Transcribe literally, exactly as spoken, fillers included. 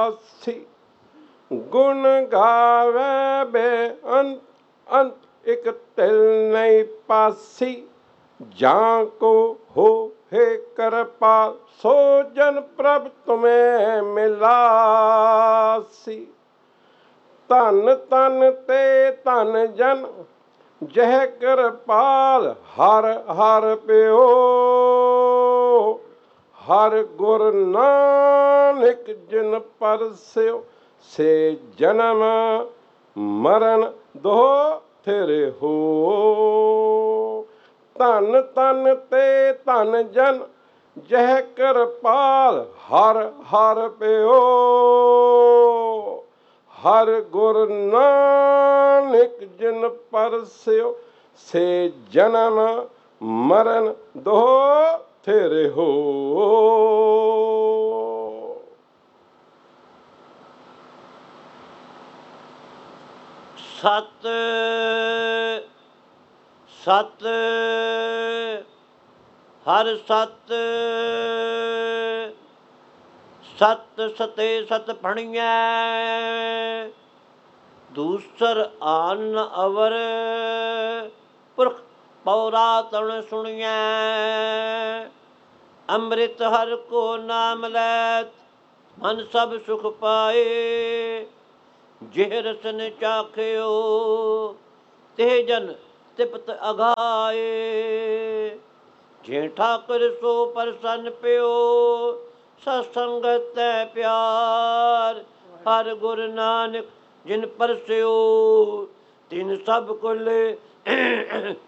ਵਾਸੀ। ਗੁਣ ਗਾਵੇ ਬੇਅੰਤ ਅੰਤ ਇਕ ਤਿਲ ਨਹੀਂ ਪਾਸੀ। ਜਾਂ ਕੋ ਹੋਏ ਕਿਰਪਾਲ ਸੋ ਜਨ ਪ੍ਰਭ ਤੁਮੇ ਮਿਲਾਸੀ। ਧਨ ਤਨ ਤੇ ਧਨ ਜਨ ਜਹ ਕਿਰਪਾਲ ਹਰ ਹਰ ਪਿਓ। ਹਰ ਗੁਰ ਨਾਨਕ ਜਿਨ ਪਰਸਿਓ ਸੇ ਜਨਮ ਮਰਨ ਦੋ ਫਿਰ ਹੋ। ਧਨ ਤਨ ਤੇ ਧਨ ਜਨ ਜਹ ਕਿਰਪਾਲ ਹਰ ਹਰ ਪਿਓ। ਹਰ ਗੁਰ ਨਾਨਕ ਜਿਨ ਪਰਸਿਓ ਸੇ ਜਨਮ ਮਰਨ ਦੋ ਫਿਰ ਹੋ। ਸਤ ਸਤ ਹਰ ਸਤ। ਸਤ ਸਤੇ ਸਤ ਭਣੀਐ ਦੂਸਰ ਆਨ ਅਵਰ। ਪੁਰਖ ਪੌਰਾਤਨ ਸੁਣੀਐ ਅੰਮ੍ਰਿਤ ਹਰ ਕੋ ਨਾਮ ਲੈਤ ਮਨ ਸਭ ਸੁਖ ਪਾਏ। ਜਿਹ ਰਸਨ ਚਾਖਿਓ ਤੇ ਜਨ ਤਿਪਤ ਅਗਾਏ। ਜੇ ਠਾਕੁਰ ਸੋ ਪ੍ਰਸੰਨ ਪਿਓ ਸਤਸੰਗਤ ਤੈ ਪਿਆਰ। ਹਰ ਗੁਰ ਨਾਨਕ ਜਿਨ ਪਰਸਿਓ ਤਿਨ ਸਭ ਕੁਲ